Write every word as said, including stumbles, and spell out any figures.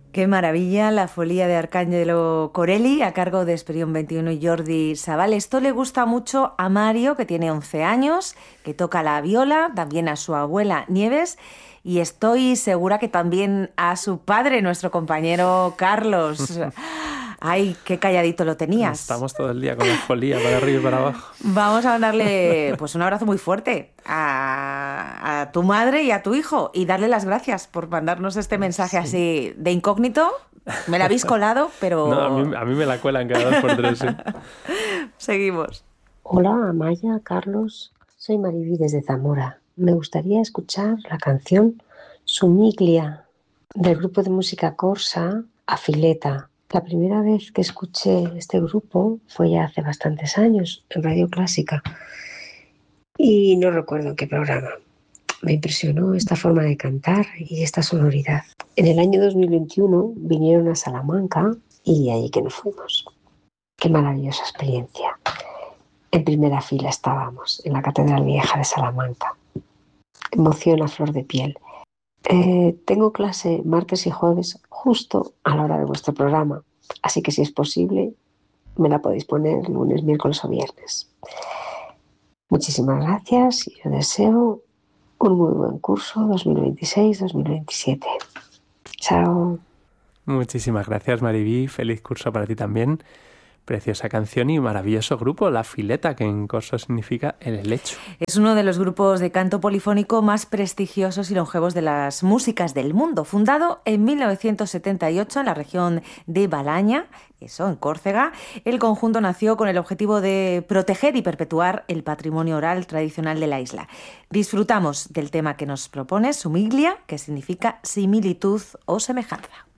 Qué maravilla, la folía de Arcángelo Corelli a cargo de Esperión veintiuno y Jordi Sabal. Esto le gusta mucho a Mario, que tiene once años, que toca la viola, también a su abuela Nieves, y estoy segura que también a su padre, nuestro compañero Carlos. Ay, qué calladito lo tenías. Estamos todo el día con la folía para arriba y para abajo. Vamos a mandarle pues un abrazo muy fuerte a, a tu madre y a tu hijo y darle las gracias por mandarnos este mensaje sí. así de incógnito. Me la habéis colado, pero... No, a mí, a mí me la cuelan cada dos por tres. ¿Sí? Seguimos. Hola, Amaya, Carlos. Soy Mariví desde Zamora. Me gustaría escuchar la canción Sumiglia del grupo de música corsa Afileta. La primera vez que escuché este grupo fue ya hace bastantes años en Radio Clásica y no recuerdo en qué programa. Me impresionó esta forma de cantar y esta sonoridad. En el año dos mil veintiuno vinieron a Salamanca y allí que nos fuimos. Qué maravillosa experiencia. En primera fila estábamos, en la Catedral Vieja de Salamanca. Emoción a flor de piel. Eh, tengo clase martes y jueves justo a la hora de vuestro programa, así que si es posible me la podéis poner lunes, miércoles o viernes. Muchísimas gracias y yo deseo un muy buen curso dos mil veintiséis dos mil veintisiete. Chao. Muchísimas gracias, Mariví. Feliz curso para ti también. Preciosa canción y maravilloso grupo, La Fileta, que en corso significa el helecho. Es uno de los grupos de canto polifónico más prestigiosos y longevos de las músicas del mundo. Fundado en mil novecientos setenta y ocho en la región de Balaña, eso, en Córcega, el conjunto nació con el objetivo de proteger y perpetuar el patrimonio oral tradicional de la isla. Disfrutamos del tema que nos propone, Sumiglia, que significa similitud o semejanza.